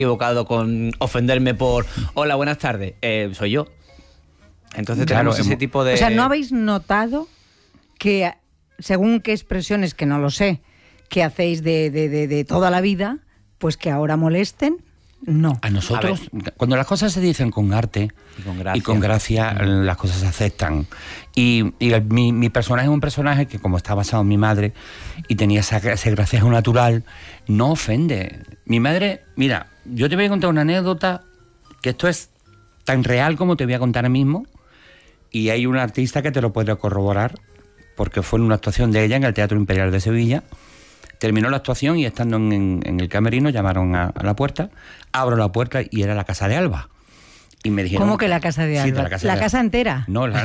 equivocado con ofenderme por hola, buenas tardes, soy yo. Entonces tenemos ese tipo de... O sea, ¿no habéis notado que, según qué expresiones, que no lo sé, que hacéis de toda la vida, pues que ahora molesten? No. A nosotros, cuando las cosas se dicen con arte y con gracia, las cosas se aceptan. Y mi personaje es un personaje que, como está basado en mi madre y tenía ese gracejo natural, no ofende. Mi madre, mira, yo te voy a contar una anécdota, que esto es tan real como te voy a contar ahora mismo, y hay un artista que te lo puede corroborar, porque fue en una actuación de ella en el Teatro Imperial de Sevilla. Terminó la actuación y, estando en el camerino, llamaron a la puerta. Abro la puerta y era la casa de Alba. Y me dijeron... ¿Cómo que la casa de Alba? Sí, de ¿La casa entera? No, de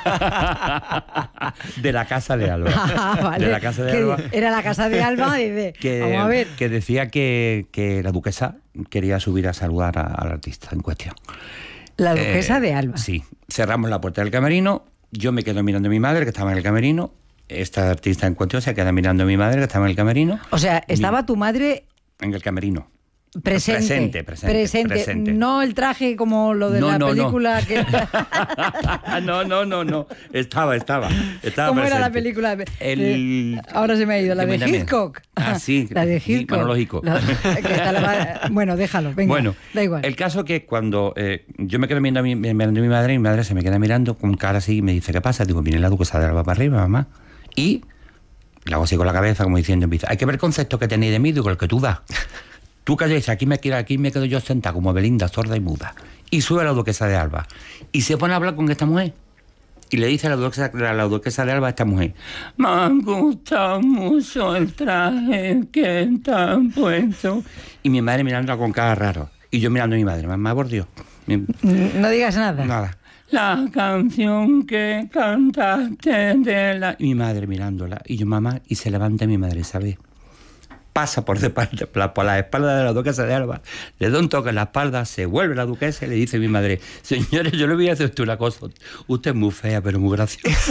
la casa de Alba. Ah, vale. De la casa de Alba. Era la casa de Alba vamos a ver. Que decía que la duquesa quería subir a saludar al artista en cuestión. La duquesa de Alba. Sí. Cerramos la puerta del camerino. Yo me quedo mirando a mi madre, que estaba en el camerino. Esta artista en cuestión se queda mirando a mi madre, que estaba en el camerino. O sea, estaba tu madre... En el camerino. Presente. No el traje como lo de la película. No. No. Estaba ¿Cómo presente. era la película? Ahora se me ha ido. La de Hitchcock. Ah, sí. La de Hitchcock. Manológico. Bueno, déjalo. Venga, bueno, da igual. El caso que cuando yo me quedo mirando a mi madre, y mi madre se me queda mirando con cara así y me dice, ¿qué pasa? Digo, viene la duquesa de Alba para arriba, mamá. Y le hago así con la cabeza, como diciendo, hay que ver el concepto que tenéis de mí, digo, el que tú das. Tú calles, aquí me quedo yo sentada como Belinda, sorda y muda. Y sube la duquesa de Alba. Y se pone a hablar con esta mujer. Y le dice a la duquesa de Alba a esta mujer, me ha gustado mucho el traje que te han puesto. Y mi madre mirándola con cara raro. Y yo mirando a mi madre, mamá, por Dios. No digas nada. Nada. La canción que cantaste de la... Y mi madre mirándola. Y yo, mamá, y se levanta mi madre, ¿sabes? Pasa por la espalda de la duquesa de Alba, le da un toque en la espalda, se vuelve la duquesa y le dice a mi madre, señores, yo le voy a hacer usted una cosa, usted es muy fea, pero muy graciosa.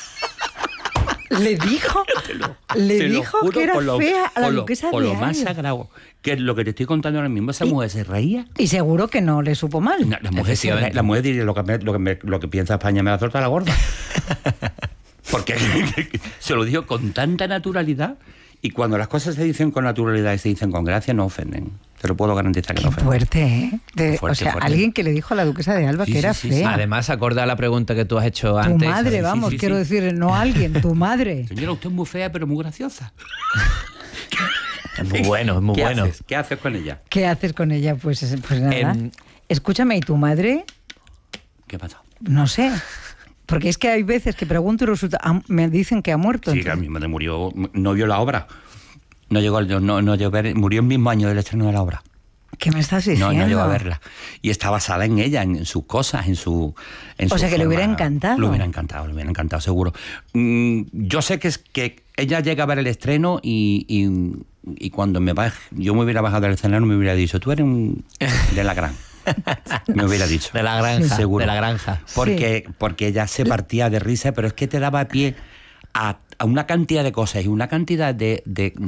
¿Le dijo? ¿Le dijo que era fea a la duquesa de Alba? Por lo más sagrado, que es lo que te estoy contando ahora mismo, esa mujer se reía. Y seguro que no le supo mal. No, la mujer diría, lo que piensa España me la torta la gorda. Porque se lo dijo con tanta naturalidad. Y cuando las cosas se dicen con naturalidad y se dicen con gracia, no ofenden. Te lo puedo garantizar que no ofenden. Fuerte, ¿eh? Fuerte. Alguien que le dijo a la duquesa de Alba que era fea. Además, acorde a la pregunta que tú has hecho antes. Tu madre, quiero decir, no alguien, tu madre. Señora, usted es muy fea, pero muy graciosa. Es muy bueno, es muy bueno. ¿Qué haces con ella? ¿Qué haces con ella? Pues nada. Escúchame, ¿y tu madre? ¿Qué pasa? No sé. Porque es que hay veces que pregunto y resulta, me dicen que ha muerto. Sí, mi madre murió, no vio la obra. No llegó a ver, murió el mismo año del estreno de la obra. ¿Qué me estás diciendo? No llegó a verla. Y está basada en ella, en sus cosas, en su o sea, que le hubiera encantado. Le hubiera encantado, seguro. Yo sé que ella llega a ver el estreno y cuando yo me hubiera bajado del escenario me hubiera dicho, tú eres de la gran. Me hubiera dicho. De la granja. Seguro. De la granja. Porque ella se partía de risa, pero es que te daba pie a una cantidad de cosas y una cantidad de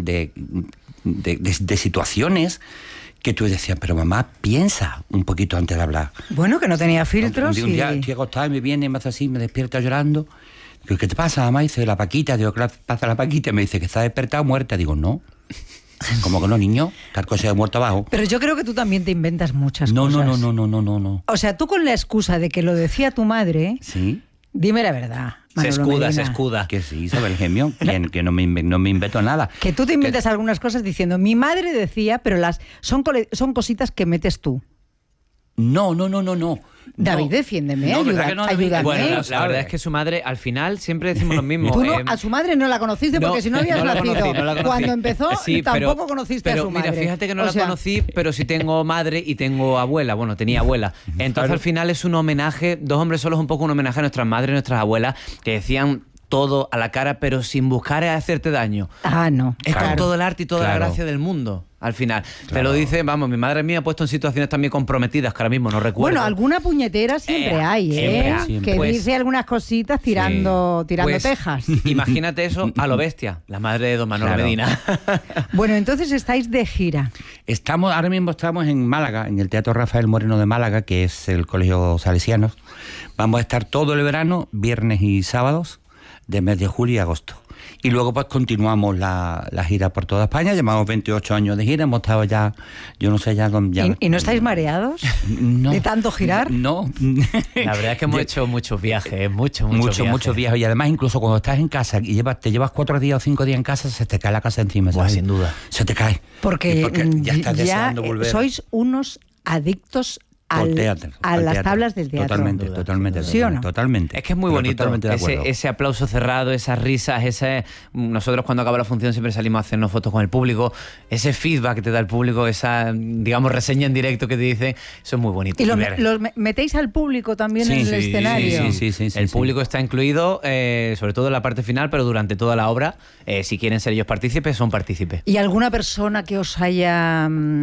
situaciones que tú decías, pero mamá, piensa un poquito antes de hablar. Bueno, que no tenía filtros. Un día estoy acostada y me viene, me hace así, me despierta llorando. Digo, ¿qué te pasa, mamá? Dice, la Paquita. Digo, ¿qué pasa la Paquita? Me dice, que está despertada o muerta. Digo, no. ¿Cómo que no, niño? Tal cosa de muerto abajo. Pero yo creo que tú también te inventas muchas cosas. No. O sea, tú con la excusa de que lo decía tu madre... Sí. Dime la verdad, Manolo se escuda. Que sí, Isabel Gemio, que no me invento nada. Que tú te inventas algunas cosas diciendo, mi madre decía, pero son cositas que metes tú. No. David, defiéndeme, ayúdame. Bueno, la verdad es que su madre, al final, siempre decimos lo mismo. Tú a su madre no la conociste porque si no habías nacido. No la conocí. Cuando empezó, tampoco conociste a su madre. Pero fíjate que no la conocí, pero sí tengo madre y tengo abuela. Bueno, tenía abuela. Entonces, al final es un homenaje, Dos hombres solos es un poco un homenaje a nuestras madres y nuestras abuelas, que decían todo a la cara, pero sin buscar hacerte daño. Ah, no. Es con todo el arte y toda la gracia del mundo. al final. Te lo dice, vamos, mi madre mía ha puesto en situaciones también comprometidas que ahora mismo no recuerdo. Bueno, alguna puñetera siempre hay, siempre. Que Pues, dice algunas cositas tirando pues, tejas. Imagínate eso a lo bestia, la madre de don Manolo Medina. Bueno, entonces estáis de gira. Ahora mismo estamos en Málaga, en el Teatro Rafael Moreno de Málaga, que es el Colegio Salesianos. Vamos a estar todo el verano, viernes y sábados, de mes de julio y agosto. Y luego pues continuamos la gira por toda España. Llevamos 28 años de gira, hemos estado ya, yo no sé ya... ¿Y no estáis mareados? No. ¿De tanto girar? No. La verdad es que hemos hecho muchos viajes, muchos viajes. Y además incluso cuando estás en casa y te llevas 4 días o 5 días en casa, se te cae la casa encima, ¿sabes? Sin duda. Se te cae. Porque ya estás deseando volver. Sois unos adictos al teatro, a al las teatro. tablas del teatro. Totalmente. ¿Sí o no? Totalmente. Es que es muy bonito ese aplauso cerrado, esas risas, nosotros cuando acaba la función siempre salimos a hacernos fotos con el público, ese feedback que te da el público, esa, digamos, reseña en directo que te dice, eso es muy bonito. ¿Y los metéis al público también en el escenario? Sí. El público está incluido, sobre todo en la parte final, pero durante toda la obra, si quieren ser ellos partícipes, son partícipes. ¿Y alguna persona que os haya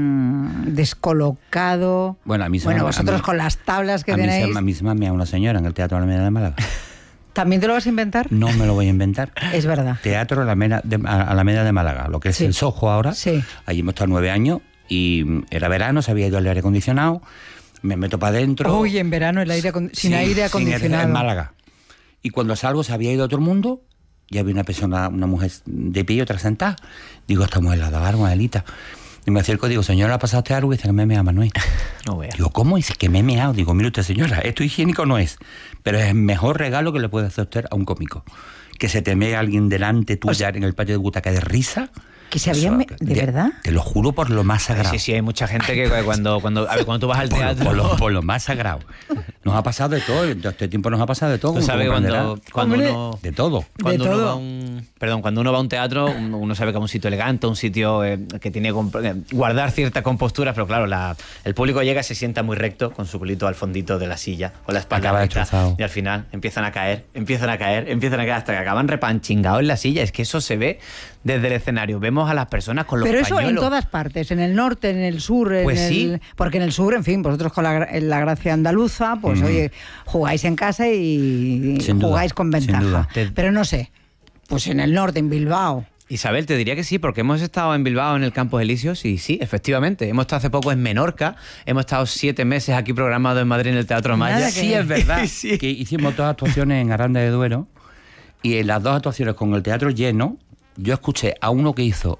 descolocado? Bueno, a mí vosotros con las tablas que tenéis... A mí se me ha meado una señora en el Teatro Alameda de Málaga. ¿También te lo vas a inventar? No me lo voy a inventar. Es verdad. Teatro Alameda de Málaga, lo que es el Soho ahora. Sí. Allí hemos estado 9 años y era verano, se había ido el aire acondicionado, me meto para adentro... Uy, en verano sin aire acondicionado. En Málaga. Y cuando salgo se había ido todo el mundo y había una persona, una mujer de pie y otra sentada. Digo, esta mujer la da Manuelita. Y me acerco y digo, señora, ¿ha pasado usted algo? Y dice que me he meado, Manuel. No vea. Digo, ¿cómo? Dice que me he meado. Digo, mire usted, señora, esto higiénico no es, pero es el mejor regalo que le puede hacer usted a un cómico. Que se te mee alguien delante tuya en el patio de butaca de risa. ¿Que se habían ¿De verdad? Te lo juro por lo más sagrado. Sí, hay mucha gente que cuando tú vas al teatro... Por lo más sagrado. Nos ha pasado de todo, en este tiempo nos ha pasado de todo. Tú sabes cuando uno... De todo. Cuando uno va a un teatro, uno sabe que es un sitio elegante, un sitio que tiene que guardar cierta compostura, pero claro, el público llega y se sienta muy recto, con su culito al fondito de la silla, con la espalda recta, y al final empiezan a caer, hasta que acaban repanchingados en la silla. Es que eso se ve desde el escenario. Vemos a las personas con los pañuelos. Pero eso en todas partes, en el norte, en el sur, porque en el sur, en fin, vosotros con la gracia andaluza, pues oye, jugáis en casa y jugáis con ventaja. Pero no sé, pues en el norte, en Bilbao. Isabel, te diría que sí, porque hemos estado en Bilbao, en el Campos Elíseos, y sí, efectivamente. Hemos estado hace poco en Menorca, hemos estado 7 meses aquí programados en Madrid en el Teatro Maya. Sí, es verdad. Sí. Que hicimos 2 actuaciones en Aranda de Duero, y en las 2 actuaciones con el teatro lleno, yo escuché a uno que hizo...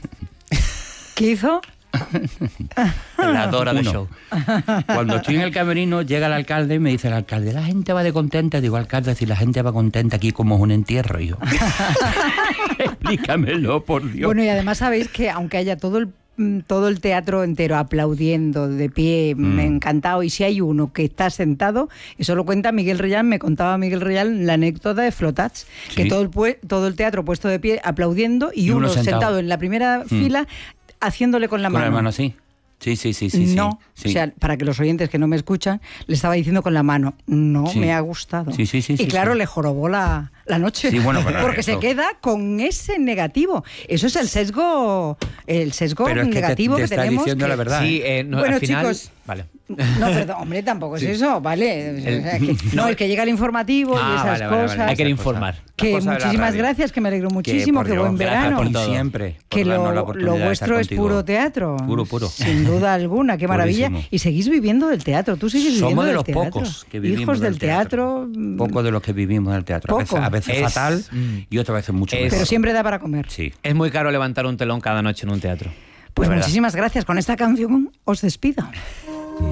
¿Qué hizo? La Dora de show. Cuando estoy en el camerino, llega el alcalde y me dice el alcalde, la gente va de contenta. Digo, alcalde, si la gente va contenta aquí como es un entierro. Y yo, explícamelo, por Dios. Bueno, y además sabéis que aunque haya todo el teatro entero aplaudiendo, de pie, encantado, y si hay uno que está sentado, eso lo cuenta Miguel Reyal, me contaba Miguel Reyal la anécdota de Flotats, que todo el teatro puesto de pie aplaudiendo y uno sentado en la primera fila haciéndole con la mano. Con la mano, sí. Sí. No, sí. O sea, para que los oyentes que no me escuchan, le estaba diciendo con la mano, me ha gustado. Sí. Y claro, le jorobó la noche. Sí, bueno, porque se queda con ese negativo. Eso es el sesgo pero es negativo te que está tenemos. Diciendo la verdad. Sí, bueno, al final, chicos, vale. No, perdón, hombre, tampoco es eso, ¿vale? Es que llega el informativo y esas cosas. Vale. Hay que informar. Que muchísimas gracias, que me alegro muchísimo, que buen verano. Por siempre. Que lo vuestro es puro teatro. Puro. Sin duda alguna, qué maravilla. Purísimo. Y seguís viviendo del teatro, tú sigues viviendo del teatro. Somos de los pocos que vivimos hijos del teatro. Pocos de los que vivimos del teatro. A veces fatal y otras veces mucho mejor. Pero siempre da para comer. Sí. Es muy caro levantar un telón cada noche en un teatro. Pues muchísimas gracias. Con esta canción os despido.